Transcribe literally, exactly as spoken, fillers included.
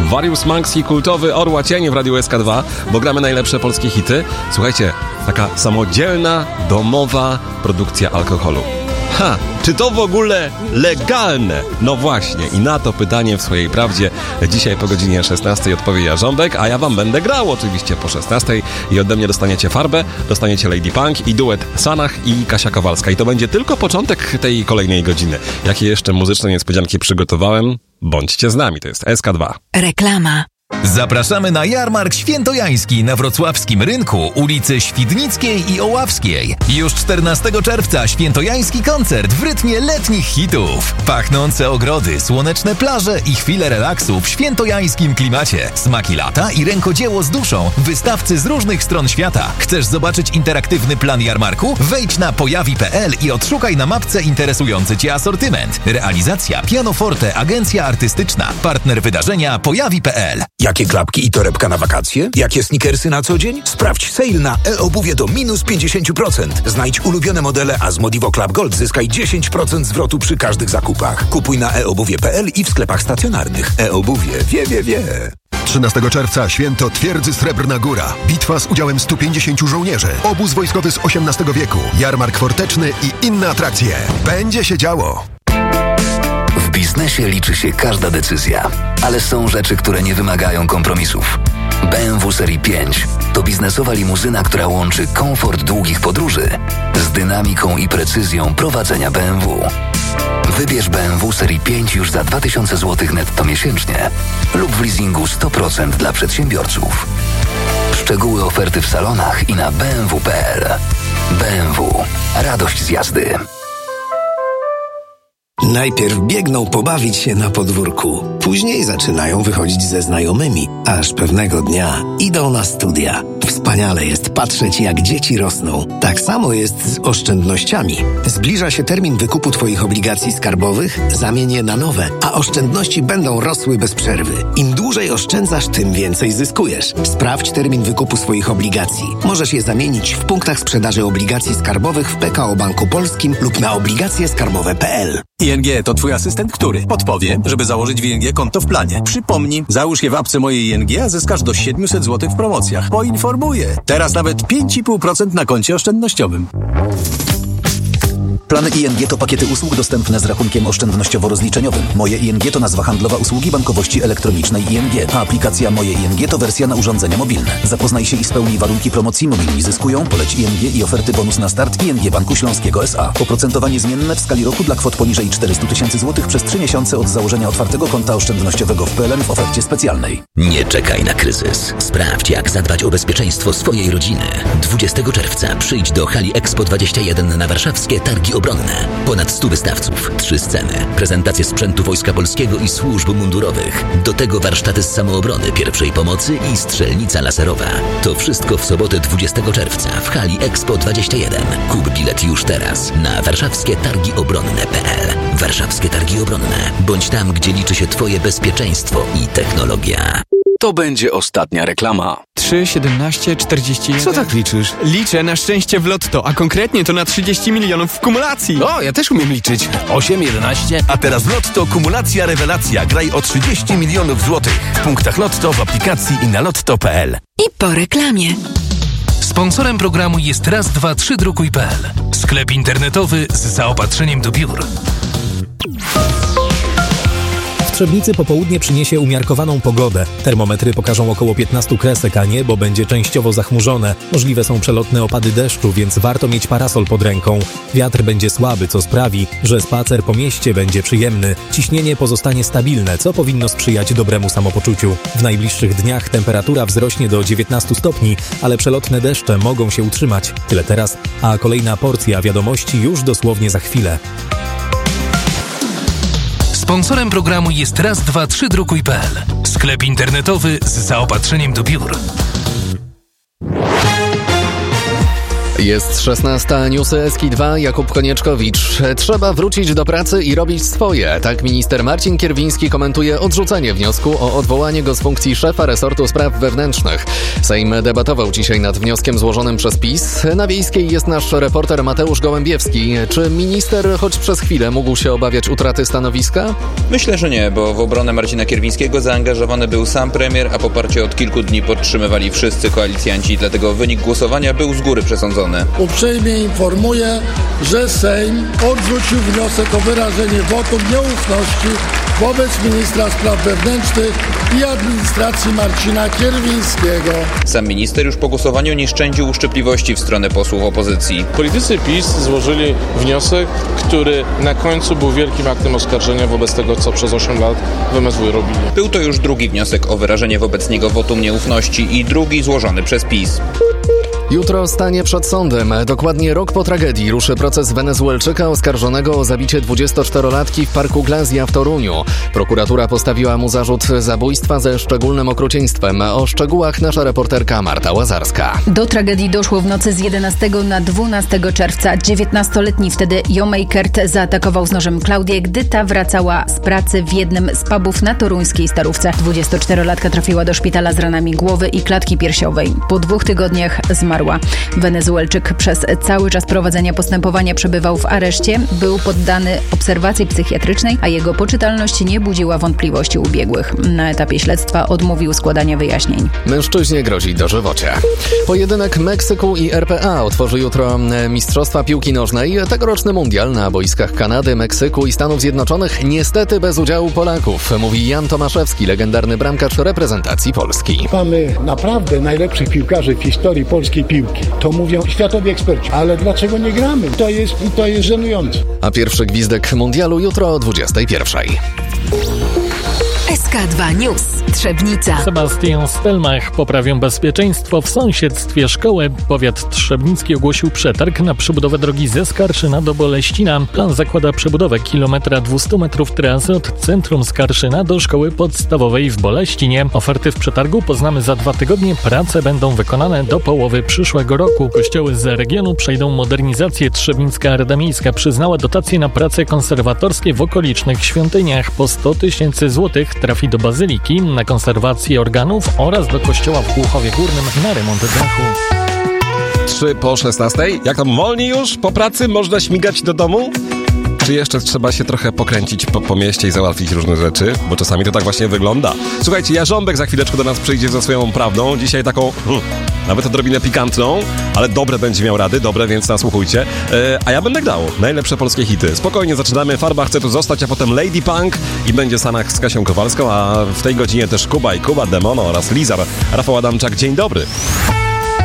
Various Monks i kultowy Orła Cień w Radiu S K dwa, bo gramy najlepsze polskie hity. Słuchajcie, taka samodzielna, domowa produkcja alkoholu. Ha! Czy to w ogóle legalne? No właśnie, i na to pytanie w swojej prawdzie dzisiaj po godzinie szesnastej odpowie Jarząbek, a ja wam będę grał oczywiście po szesnastej i ode mnie dostaniecie farbę, dostaniecie Lady Punk i duet Sanach i Kasia Kowalska. I to będzie tylko początek tej kolejnej godziny. Jakie jeszcze muzyczne niespodzianki przygotowałem? Bądźcie z nami, to jest S K dwa. Reklama. Zapraszamy na Jarmark Świętojański na wrocławskim rynku, ulicy Świdnickiej i Oławskiej. Już czternastego czerwca świętojański koncert w rytmie letnich hitów. Pachnące ogrody, słoneczne plaże i chwile relaksu w świętojańskim klimacie. Smaki lata i rękodzieło z duszą. Wystawcy z różnych stron świata. Chcesz zobaczyć interaktywny plan jarmarku? Wejdź na pojawi kropka p l i odszukaj na mapce interesujący Cię asortyment. Realizacja Pianoforte, agencja artystyczna. Partner wydarzenia pojawi kropka p l. Jakie klapki i torebka na wakacje? Jakie sneakersy na co dzień? Sprawdź sale na e-obuwie do minus pięćdziesiąt procent. Znajdź ulubione modele, a z Modivo Club Gold zyskaj dziesięć procent zwrotu przy każdych zakupach. Kupuj na e obuwie kropka p l i w sklepach stacjonarnych. E-obuwie wie, wie, wie. trzynastego czerwca święto Twierdzy Srebrna Góra. Bitwa z udziałem stu pięćdziesięciu żołnierzy. Obóz wojskowy z osiemnastego wieku. Jarmark forteczny i inne atrakcje. Będzie się działo. W biznesie liczy się każda decyzja, ale są rzeczy, które nie wymagają kompromisów. B M W Serii pięć to biznesowa limuzyna, która łączy komfort długich podróży z dynamiką i precyzją prowadzenia B M W. Wybierz B M W Serii pięć już za dwa tysiące złotych netto miesięcznie lub w leasingu sto procent dla przedsiębiorców. Szczegóły oferty w salonach i na b m w kropka p l. B M W. Radość z jazdy. Najpierw biegną pobawić się na podwórku, później zaczynają wychodzić ze znajomymi, aż pewnego dnia idą na studia. Wspaniale jest patrzeć, jak dzieci rosną. Tak samo jest z oszczędnościami. Zbliża się termin wykupu Twoich obligacji skarbowych, zamień je na nowe, a oszczędności będą rosły bez przerwy. Im dłużej oszczędzasz, tym więcej zyskujesz. Sprawdź termin wykupu swoich obligacji. Możesz je zamienić w punktach sprzedaży obligacji skarbowych w P K O Banku Polskim lub na obligacje skarbowe kropka p l. I N G to twój asystent, który podpowie, żeby założyć w I N G konto w planie. Przypomnij, załóż je w apce mojej I N G, a zyskasz do siedemset złotych w promocjach. Poinformuję. Teraz nawet pięć i pół procent na koncie oszczędnościowym. Plany I N G to pakiety usług dostępne z rachunkiem oszczędnościowo-rozliczeniowym. Moje I N G to nazwa handlowa usługi bankowości elektronicznej I N G, a aplikacja Moje I N G to wersja na urządzenia mobilne. Zapoznaj się i spełnij warunki promocji Mobilni Zyskują, poleć I N G i oferty bonus na start I N G Banku Śląskiego S A. Oprocentowanie zmienne w skali roku dla kwot poniżej czterysta tysięcy złotych przez trzy miesiące od założenia otwartego konta oszczędnościowego w P L N w ofercie specjalnej. Nie czekaj na kryzys. Sprawdź, jak zadbać o bezpieczeństwo swojej rodziny. dwudziestego czerwca przyjdź do hali Expo dwadzieścia jeden na warszawskie Targi Obronne. Ponad stu wystawców, trzy sceny, prezentacje sprzętu Wojska Polskiego i służb mundurowych. Do tego warsztaty z samoobrony, pierwszej pomocy i strzelnica laserowa. To wszystko w sobotę dwudziestego czerwca w hali Expo dwadzieścia jeden. Kup bilet już teraz na warszawskie targi obronne kropka p l. Warszawskie Targi Obronne. Bądź tam, gdzie liczy się Twoje bezpieczeństwo i technologia. To będzie ostatnia reklama. trzy, siedemnaście, czterdzieści jeden. Co tak liczysz? Liczę na szczęście w lotto, a konkretnie to na trzydzieści milionów w kumulacji. O, ja też umiem liczyć. osiem, jedenaście. A teraz lotto, kumulacja, rewelacja. Graj o trzydzieści milionów złotych. W punktach lotto, w aplikacji i na lotto kropka p l. I po reklamie. Sponsorem programu jest raz dwa trzy drukuj kropka p l. Sklep internetowy z zaopatrzeniem do biur. W Trzebnicy popołudnie przyniesie umiarkowaną pogodę. Termometry pokażą około piętnaście kresek, a niebo będzie częściowo zachmurzone. Możliwe są przelotne opady deszczu, więc warto mieć parasol pod ręką. Wiatr będzie słaby, co sprawi, że spacer po mieście będzie przyjemny. Ciśnienie pozostanie stabilne, co powinno sprzyjać dobremu samopoczuciu. W najbliższych dniach temperatura wzrośnie do dziewiętnastu stopni, ale przelotne deszcze mogą się utrzymać. Tyle teraz, a kolejna porcja wiadomości już dosłownie za chwilę. Sponsorem programu jest raz dwa trzy drukuj kropka p l. Sklep internetowy z zaopatrzeniem do biur. Jest szesnasta, newsy S K dwa, Jakub Konieczkowicz. Trzeba wrócić do pracy i robić swoje. Tak minister Marcin Kierwiński komentuje odrzucenie wniosku o odwołanie go z funkcji szefa resortu spraw wewnętrznych. Sejm debatował dzisiaj nad wnioskiem złożonym przez PiS. Na Wiejskiej jest nasz reporter Mateusz Gołębiewski. Czy minister choć przez chwilę mógł się obawiać utraty stanowiska? Myślę, że nie, bo w obronę Marcina Kierwińskiego zaangażowany był sam premier, a poparcie od kilku dni podtrzymywali wszyscy koalicjanci, dlatego wynik głosowania był z góry przesądzony. Uprzejmie informuję, że Sejm odrzucił wniosek o wyrażenie wotum nieufności wobec ministra spraw wewnętrznych i administracji Marcina Kierwińskiego. Sam minister już po głosowaniu nie szczędził uszczypliwości w stronę posłów opozycji. Politycy PiS złożyli wniosek, który na końcu był wielkim aktem oskarżenia wobec tego, co przez osiem lat w M S W robili. Był to już drugi wniosek o wyrażenie wobec niego wotum nieufności i drugi złożony przez PiS. Jutro stanie przed sądem. Dokładnie rok po tragedii ruszy proces Wenezuelczyka oskarżonego o zabicie dwudziestoczterolatki w parku Glazja w Toruniu. Prokuratura postawiła mu zarzut zabójstwa ze szczególnym okrucieństwem. O szczegółach nasza reporterka Marta Łazarska. Do tragedii doszło w nocy z jedenastego na dwunastego czerwca. dziewiętnastoletni wtedy Jo Makert zaatakował z nożem Klaudię, gdy ta wracała z pracy w jednym z pubów na toruńskiej Starówce. dwudziestoczterolatka trafiła do szpitala z ranami głowy i klatki piersiowej. Po dwóch tygodniach zmarła. Wenezuelczyk przez cały czas prowadzenia postępowania przebywał w areszcie, był poddany obserwacji psychiatrycznej, a jego poczytalność nie budziła wątpliwości ubiegłych. Na etapie śledztwa odmówił składania wyjaśnień. Mężczyźnie grozi dożywocie. Pojedynek Meksyku i R P A otworzy jutro Mistrzostwa Piłki Nożnej. Tegoroczny mundial na boiskach Kanady, Meksyku i Stanów Zjednoczonych niestety bez udziału Polaków, mówi Jan Tomaszewski, legendarny bramkarz reprezentacji Polski. Mamy naprawdę najlepszych piłkarzy w historii polskiej piłki. To mówią światowi eksperci. Ale dlaczego nie gramy? To jest, to jest żenujące. A pierwszy gwizdek mundialu jutro o dwudziestej pierwszej. S K dwa News. Trzebnica. Sebastian Stelmach poprawią bezpieczeństwo w sąsiedztwie szkoły. Powiat trzebnicki ogłosił przetarg na przebudowę drogi ze Skarszyna do Boleścina. Plan zakłada przebudowę kilometra dwieście metrów trasy od centrum Skarszyna do szkoły podstawowej w Boleścinie. Oferty w przetargu poznamy za dwa tygodnie. Prace będą wykonane do połowy przyszłego roku. Kościoły z regionu przejdą modernizację. Trzebnicka Rada Miejska przyznała dotacje na prace konserwatorskie w okolicznych świątyniach. Po sto tysięcy złotych trafi do bazyliki, na konserwację organów oraz do kościoła w Głuchowie Górnym na remont dachu. Trzy po szesnastej. Jak tam wolniej już? Po pracy można śmigać do domu? Czy jeszcze trzeba się trochę pokręcić po, po mieście i załatwić różne rzeczy? Bo czasami to tak właśnie wygląda. Słuchajcie, Jarząbek za chwileczkę do nas przyjdzie ze swoją prawdą. Dzisiaj taką, hmm, nawet odrobinę pikantną, ale dobre będzie miał rady, dobre, więc nasłuchujcie. E, a ja będę grał najlepsze polskie hity. Spokojnie zaczynamy. Farba chce tu zostać, a potem Lady Punk i będzie Sanach z Kasią Kowalską, a w tej godzinie też Kuba i Kuba, Demono oraz Lizar. Rafał Adamczak, dzień dobry.